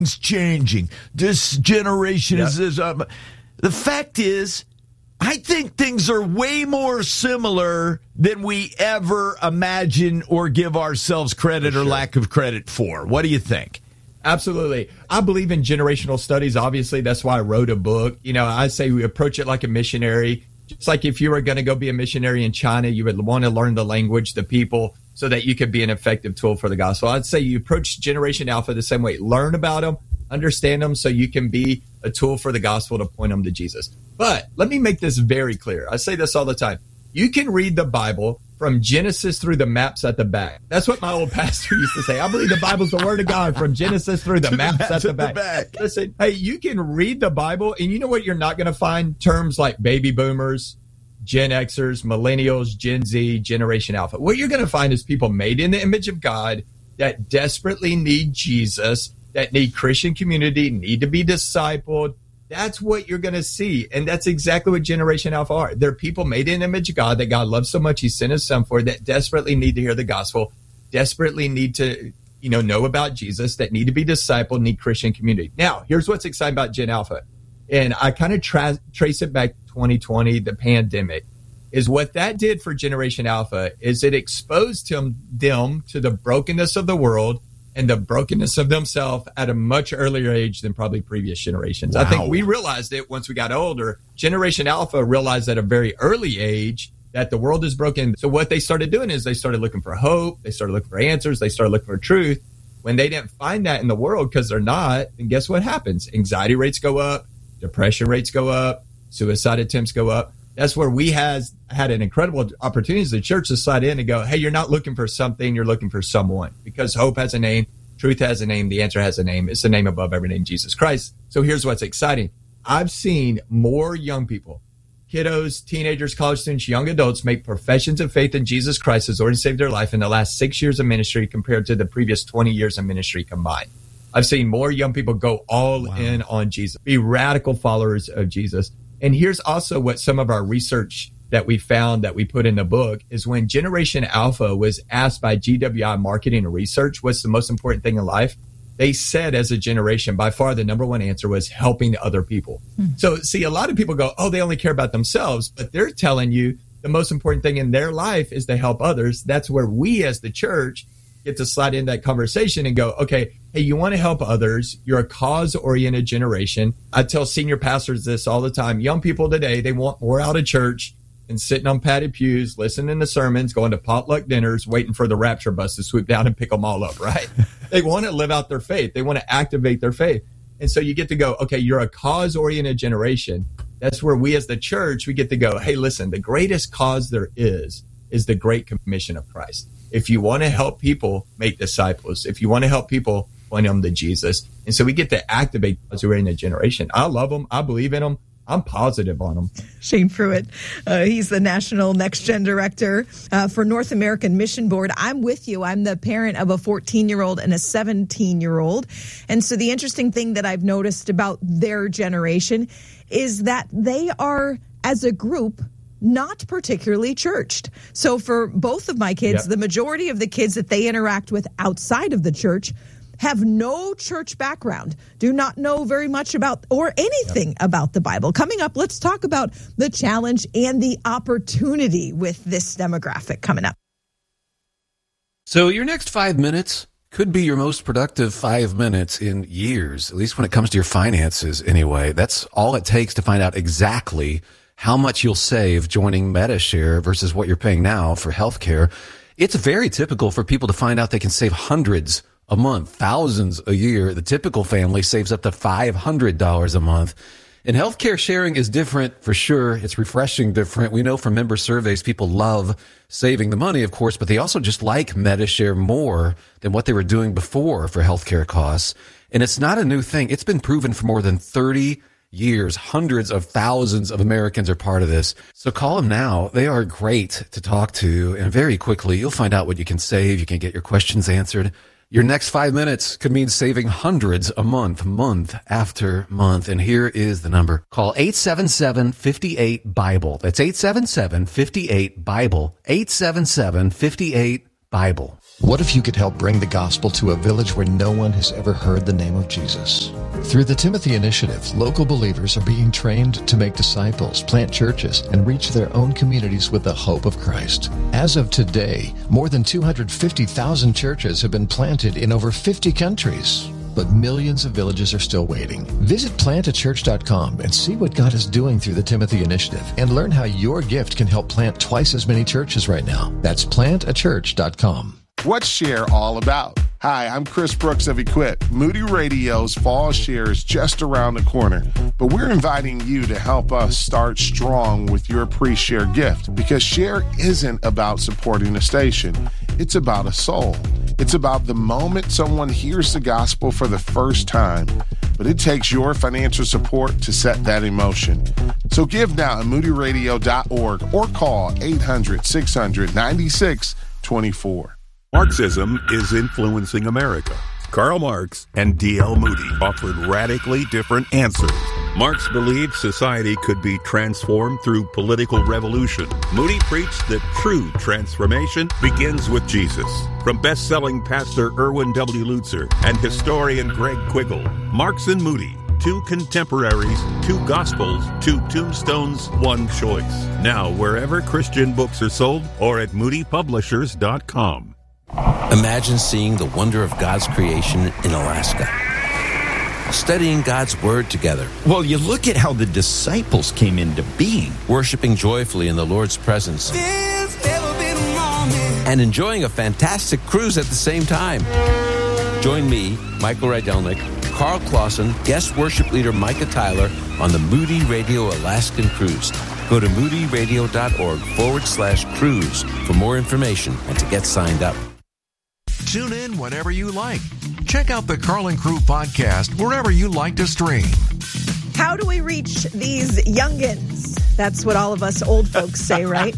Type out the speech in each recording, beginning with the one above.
It's changing. This generation is this. The fact is, I think things are way more similar than we ever imagine or give ourselves credit or lack of credit for. What do you think? Absolutely. I believe in generational studies. Obviously, that's why I wrote a book. You know, I say we approach it like a missionary. Just like if you were going to go be a missionary in China, you would want to learn the language, the people, so that you could be an effective tool for the gospel. I'd say you approach Generation Alpha the same way. Learn about them, understand them, so you can be a tool for the gospel to point them to Jesus. But let me make this very clear. I say this all the time. You can read the Bible from Genesis through the maps at the back. That's what my old pastor used to say. I believe the Bible's the word of God from Genesis through the maps at the back. Listen, hey, you can read the Bible, and you know what you're not going to find? Terms like baby boomers, Gen Xers, millennials, Gen Z, Generation Alpha. What you're going to find is people made in the image of God that desperately need Jesus, that need Christian community, need to be discipled. That's what you're going to see. And that's exactly what Generation Alpha are. They're people made in the image of God that God loves so much he sent his son for, that desperately need to hear the gospel, desperately need to, know about Jesus, that need to be discipled, need Christian community. Now, here's what's exciting about Gen Alpha. And I kind of trace it back to 2020, the pandemic, is what that did for Generation Alpha is it exposed them to the brokenness of the world and the brokenness of themselves at a much earlier age than probably previous generations. Wow. I think we realized it once we got older. Generation Alpha realized at a very early age that the world is broken. So what they started doing is they started looking for hope. They started looking for answers. They started looking for truth. When they didn't find that in the world because they're not, then guess what happens? Anxiety rates go up. Depression rates go up. Suicide attempts go up. That's where we had an incredible opportunity as the church to slide in and go, hey, you're not looking for something, you're looking for someone. Because hope has a name, truth has a name, the answer has a name. It's the name above every name, Jesus Christ. So here's what's exciting. I've seen more young people, kiddos, teenagers, college students, young adults make professions of faith in Jesus Christ as Lord and Savior of their life in the last 6 years of ministry compared to the previous 20 years of ministry combined. I've seen more young people go all in on Jesus, be radical followers of Jesus. And here's also what some of our research that we found that we put in the book is when Generation Alpha was asked by GWI Marketing and Research, what's the most important thing in life? They said as a generation, by far the number one answer was helping other people. So see, a lot of people go, oh, they only care about themselves, but they're telling you the most important thing in their life is to help others. That's where we as the church get to slide in that conversation and go, okay, hey, you want to help others. You're a cause-oriented generation. I tell senior pastors this all the time. Young people today, they want more out of church than sitting on padded pews, listening to sermons, going to potluck dinners, waiting for the rapture bus to swoop down and pick them all up, right? They want to live out their faith. They want to activate their faith. And so you get to go, okay, you're a cause-oriented generation. That's where we as the church, we get to go, hey, listen, the greatest cause there is the Great Commission of Christ. If you want to help people make disciples, if you want to help people point them to Jesus. And so we get to activate as we're in a generation. I love them. I believe in them. I'm positive on them. Shane Pruitt, he's the National Next Gen Director for North American Mission Board. I'm with you. I'm the parent of a 14-year-old and a 17-year-old. And so the interesting thing that I've noticed about their generation is that they are, as a group, not particularly churched. So for both of my kids, the majority of the kids that they interact with outside of the church have no church background, do not know very much about or anything about the Bible. Coming up, let's talk about the challenge and the opportunity with this demographic coming up. So your next 5 minutes could be your most productive 5 minutes in years, at least when it comes to your finances anyway. That's all it takes to find out exactly how much you'll save joining Medi-Share versus what you're paying now for healthcare. It's very typical for people to find out they can save hundreds a month, thousands a year. The typical family saves up to $500 a month. And healthcare sharing is different for sure. It's refreshing different. We know from member surveys, people love saving the money, of course, but they also just like Medi-Share more than what they were doing before for healthcare costs. And it's not a new thing. It's been proven for more than 30 years. Hundreds of thousands of Americans are part of this. So call them now. They are great to talk to. And very quickly, you'll find out what you can save. You can get your questions answered. Your next 5 minutes could mean saving hundreds a month, month after month. And here is the number. Call 877-58-BIBLE. That's 877-58-BIBLE. 877-58-BIBLE. What if you could help bring the gospel to a village where no one has ever heard the name of Jesus? Through the Timothy Initiative, local believers are being trained to make disciples, plant churches, and reach their own communities with the hope of Christ. As of today, more than 250,000 churches have been planted in over 50 countries. But millions of villages are still waiting. Visit plantachurch.com and see what God is doing through the Timothy Initiative and learn how your gift can help plant twice as many churches right now. That's plantachurch.com. What's Share all about? Hi, I'm Chris Brooks of Equip. Moody Radio's Fall Share is just around the corner, but we're inviting you to help us start strong with your pre-share gift, because Share isn't about supporting a station. It's about a soul. It's about the moment someone hears the gospel for the first time, but it takes your financial support to set that in motion. So give now at moodyradio.org or call 800-600-9624. Marxism is influencing America. Karl Marx and D.L. Moody offered radically different answers. Marx believed society could be transformed through political revolution. Moody preached that true transformation begins with Jesus. From best-selling pastor Erwin W. Lutzer and historian Greg Quiggle, Marx and Moody, two contemporaries, two gospels, two tombstones, one choice. Now, wherever Christian books are sold or at moodypublishers.com. Imagine seeing the wonder of God's creation in Alaska. Studying God's Word together. Well, you look at how the disciples came into being. Worshiping joyfully in the Lord's presence. And enjoying a fantastic cruise at the same time. Join me, Michael Rydelnik, Carl Clausen, guest worship leader Micah Tyler on the Moody Radio Alaskan Cruise. Go to moodyradio.org/cruise for more information and to get signed up. Tune in whenever you like. Check out the Carl and Crew podcast wherever you like to stream. How do we reach these youngins? That's what all of us old folks say, right?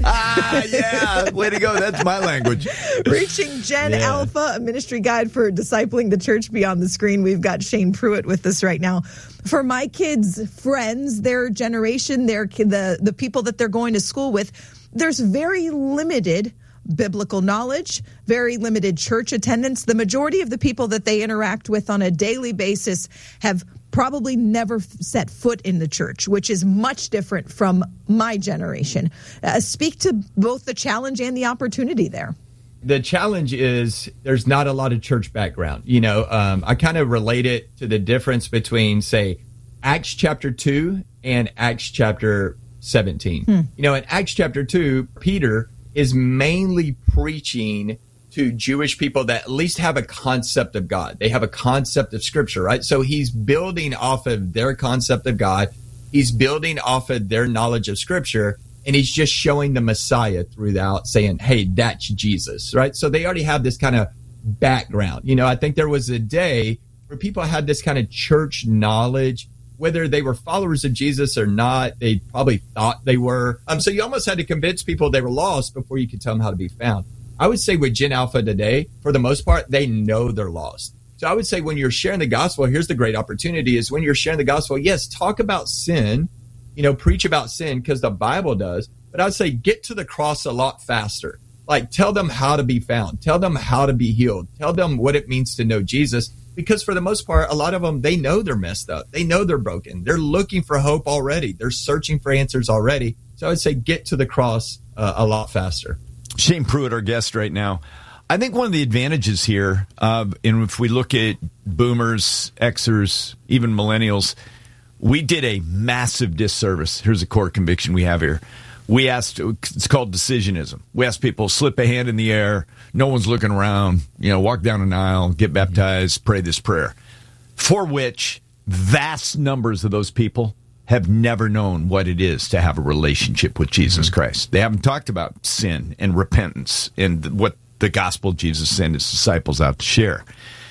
Yeah, way to go. That's my language. Reaching Gen Alpha, a ministry guide for discipling the church beyond the screen. We've got Shane Pruitt with us right now. For my kids' friends, their generation, the people that they're going to school with, there's very limited biblical knowledge, very limited church attendance. The majority of the people that they interact with on a daily basis have probably never set foot in the church, which is much different from my generation. Speak to both the challenge and the opportunity there. The challenge is there's not a lot of church background. You know, I kind of relate it to the difference between, say, Acts chapter 2 and Acts chapter 17. You know, in Acts chapter 2, Peter is mainly preaching to Jewish people that at least have a concept of God. They have a concept of Scripture, right? So he's building off of their concept of God. He's building off of their knowledge of Scripture, and he's just showing the Messiah throughout, saying, hey, that's Jesus, right? So they already have this kind of background. You know, I think there was a day where people had this kind of church knowledge, whether they were followers of Jesus or not. They probably thought they were. So you almost had to convince people they were lost before you could tell them how to be found. I would say with Gen Alpha today, for the most part, they know they're lost. So I would say when you're sharing the gospel, here's the great opportunity is when you're sharing the gospel, yes, talk about sin, you know, preach about sin because the Bible does. But I would say get to the cross a lot faster. Like tell them how to be found. Tell them how to be healed. Tell them what it means to know Jesus. Because for the most part, a lot of them, they know they're messed up. They know they're broken. They're looking for hope already. They're searching for answers already. So I would say get to the cross a lot faster. Shane Pruitt, our guest right now. I think one of the advantages here, and if we look at boomers, Xers, even millennials, we did a massive disservice. Here's a core conviction we have here. We asked, it's called decisionism. We asked people, slip a hand in the air, no one's looking around, you know, walk down an aisle, get baptized, pray this prayer. For which vast numbers of those people have never known what it is to have a relationship with Jesus Christ. They haven't talked about sin and repentance and what the gospel Jesus sent his disciples out to share.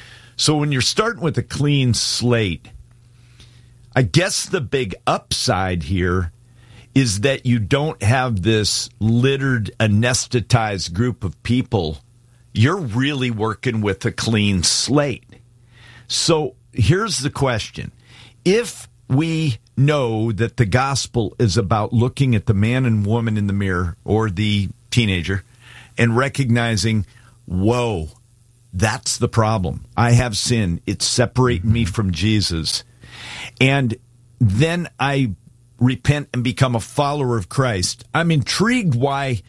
So when you're starting with a clean slate, I guess the big upside here is that you don't have this littered, anesthetized group of people. You're really working with a clean slate. So here's the question. If we know that the gospel is about looking at the man and woman in the mirror or the teenager and recognizing, whoa, That's the problem. I have sin. It's separating me from Jesus. And then I repent and become a follower of Christ. I'm intrigued why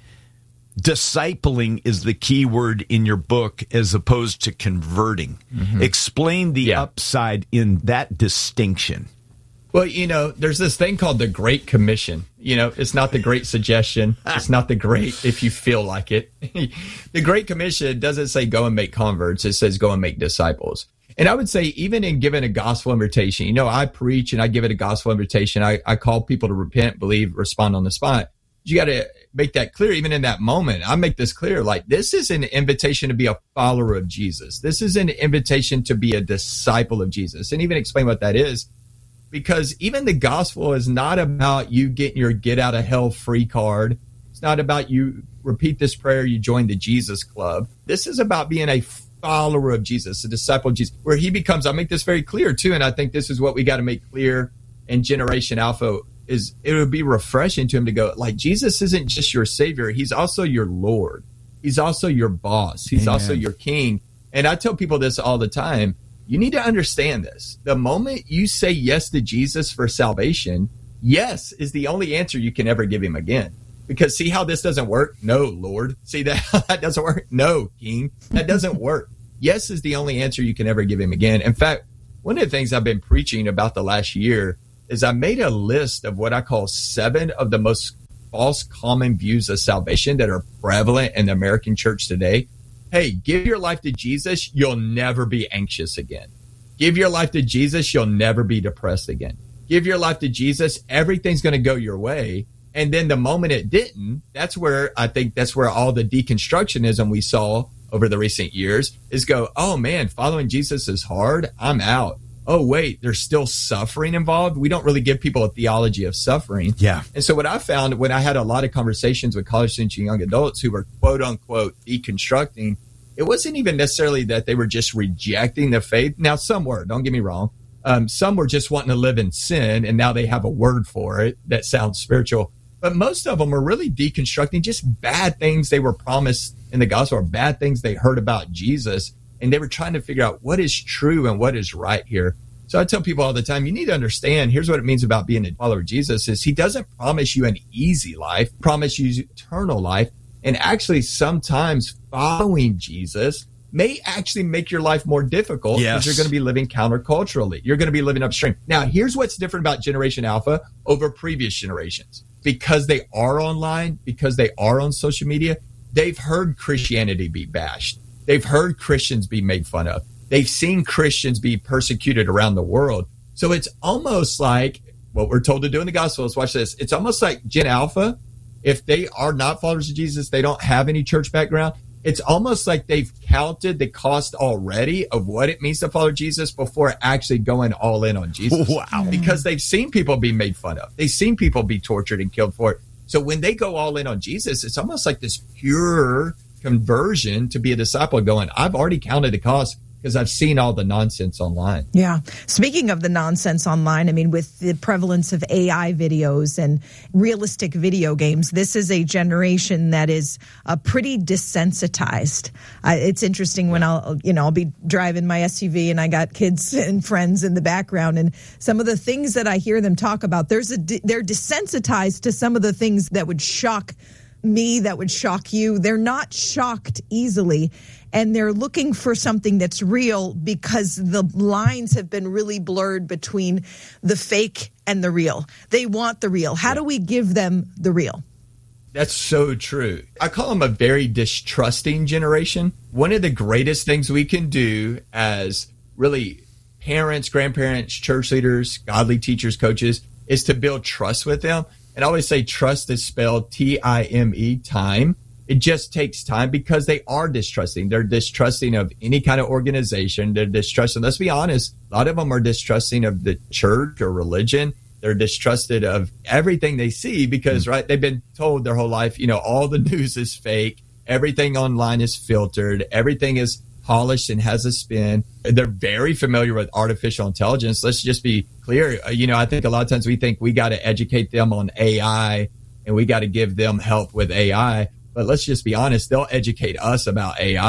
discipling is the key word in your book as opposed to converting. Explain the upside in that distinction. Well, there's this thing called the Great Commission. It's not the Great Suggestion. It's not the Great if you feel like it. The Great Commission doesn't say go and make converts. It says go and make disciples. And I would say even in giving a gospel invitation, I preach and I give it a gospel invitation. I call people to repent, believe, respond on the spot. You got to make that clear. Even in that moment, I make this clear. Like, this is an invitation to be a follower of Jesus. This is an invitation to be a disciple of Jesus. And even explain what that is. Because even the gospel is not about you getting your get out of hell free card. It's not about you repeat this prayer, you join the Jesus Club. This is about being a follower of Jesus, a disciple of Jesus, where he becomes, I make this very clear too. And I think this is what we got to make clear in Generation Alpha is it would be refreshing to him to go, like, Jesus isn't just your savior. He's also your Lord. He's also your boss. He's also your king. And I tell people this all the time. You need to understand this. The moment you say yes to Jesus for salvation, yes is the only answer you can ever give him again. Because see how this doesn't work? No, Lord. See that doesn't work? No, King. That doesn't work. Yes is the only answer you can ever give him again. In fact, one of the things I've been preaching about the last year is I made a list of what I call 7 of the most false common views of salvation that are prevalent in the American church today. Hey, give your life to Jesus, you'll never be anxious again. Give your life to Jesus, you'll never be depressed again. Give your life to Jesus, everything's going to go your way. And then the moment it didn't, that's where all the deconstructionism we saw over the recent years is go, oh man, following Jesus is hard, I'm out. Oh wait, there's still suffering involved. We don't really give people a theology of suffering. Yeah. And so what I found when I had a lot of conversations with college students and young adults who were quote unquote deconstructing, it wasn't even necessarily that they were just rejecting the faith. Now some were, don't get me wrong. Some were just wanting to live in sin and now they have a word for it that sounds spiritual. But most of them were really deconstructing just bad things they were promised in the gospel or bad things they heard about Jesus. And they were trying to figure out what is true and what is right here. So I tell people all the time, you need to understand, here's what it means about being a follower of Jesus is he doesn't promise you an easy life, promise you eternal life. And actually sometimes following Jesus may actually make your life more difficult because you're going to be living counterculturally. You're going to be living upstream. Now, here's what's different about Generation Alpha over previous generations. Because they are online, because they are on social media, they've heard Christianity be bashed. They've heard Christians be made fun of. They've seen Christians be persecuted around the world. So it's almost like what we're told to do in the gospel. Let's watch this. It's almost like Gen Alpha, if they are not followers of Jesus, they don't have any church background. It's almost like they've counted the cost already of what it means to follow Jesus before actually going all in on Jesus. Wow. Because they've seen people be made fun of. They've seen people be tortured and killed for it. So when they go all in on Jesus, it's almost like this pure conversion to be a disciple going, I've already counted the cost because I've seen all the nonsense online. Yeah. Speaking of the nonsense online, I mean, with the prevalence of AI videos and realistic video games, this is a generation that is pretty desensitized. It's interesting when I'll be driving my SUV and I got kids and friends in the background, and some of the things that I hear them talk about, they're desensitized to some of the things that would shock me, that would shock you. They're not shocked easily. And they're looking for something that's real because the lines have been really blurred between the fake and the real. They want the real. How do we give them the real? That's so true. I call them a very distrusting generation. One of the greatest things we can do as really parents, grandparents, church leaders, godly teachers, coaches, is to build trust with them. And I always say trust is spelled T-I-M-E, time. It just takes time because they are distrusting. They're distrusting of any kind of organization. They're distrusting. Let's be honest. A lot of them are distrusting of the church or religion. They're distrusted of everything they see because, right, they've been told their whole life, all the news is fake. Everything online is filtered. Everything is polished and has a spin. They're very familiar with artificial intelligence. Let's just be clear. I think a lot of times we think we got to educate them on AI and we got to give them help with AI. But let's just be honest, they'll educate us about AI.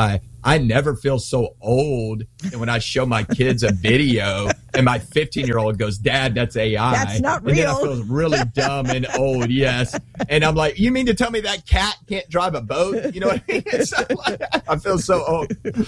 I never feel so old. And when I show my kids a video and my 15-year-old goes, Dad, that's AI. That's not real. And then I feel really dumb and old. Yes. And I'm like, you mean to tell me that cat can't drive a boat? You know what I mean? So, like, I feel so old.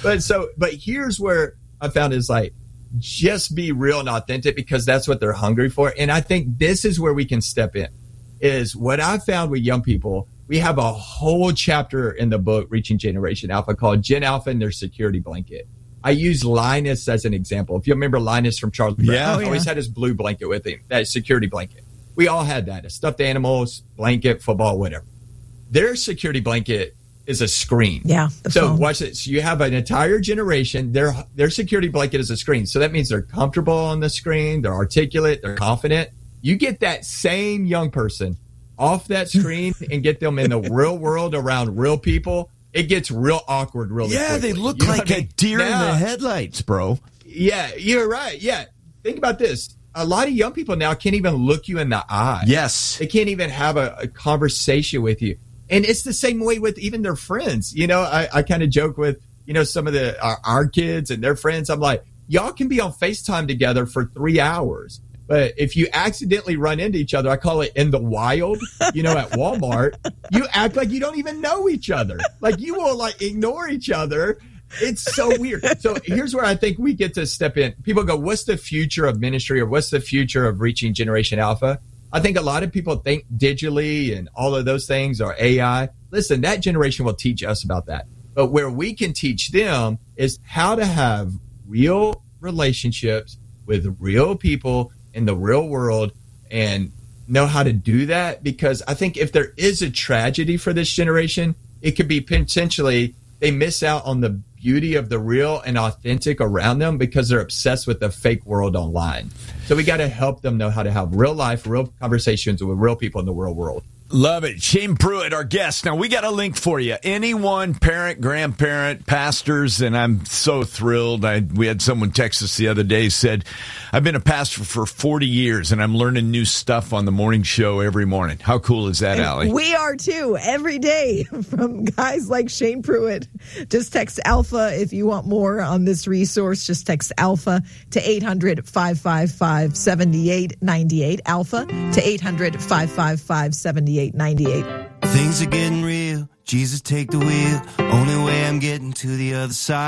But here's where I found is like, just be real and authentic, because that's what they're hungry for. And I think this is where we can step in, is what I found with young people. We have a whole chapter in the book, Reaching Generation Alpha, called Gen Alpha and Their Security Blanket. I use Linus as an example. If you remember Linus from Charlie Brown, he always had his blue blanket with him, that security blanket. We all had that, a stuffed animal, blanket, football, whatever. Their security blanket is a screen. Yeah. So watch this. So you have an entire generation, their security blanket is a screen. So that means they're comfortable on the screen, they're articulate, they're confident. You get that same young person off that screen and get them in the real world around real people, it gets real awkward really quickly. They look like a deer in the headlights, bro. Yeah, you're right. Yeah. Think about this. A lot of young people now can't even look you in the eye. Yes. They can't even have a conversation with you. And it's the same way with even their friends. You know, I kind of joke with, some of our kids and their friends. I'm like, y'all can be on FaceTime together for 3 hours. But if you accidentally run into each other, I call it in the wild, at Walmart, you act like you don't even know each other. Like you will ignore each other. It's so weird. So here's where I think we get to step in. People go, what's the future of ministry, or what's the future of reaching Generation Alpha? I think a lot of people think digitally and all of those things are AI. Listen, that generation will teach us about that. But where we can teach them is how to have real relationships with real people in the real world, and know how to do that. Because I think if there is a tragedy for this generation, it could be potentially they miss out on the beauty of the real and authentic around them because they're obsessed with the fake world online. So we got to help them know how to have real life, real conversations with real people in the real world. Love it. Shane Pruitt, our guest. Now, we got a link for you. Anyone, parent, grandparent, pastors, and I'm so thrilled. We had someone text us the other day, said, I've been a pastor for 40 years, and I'm learning new stuff on the morning show every morning. How cool is that, Allie? We are, too, every day from guys like Shane Pruitt. Just text ALPHA if you want more on this resource. Just text ALPHA to 800-555-7898. ALPHA to 800-555-7898. Things are getting real. Jesus, take the wheel. Only way I'm getting to the other side.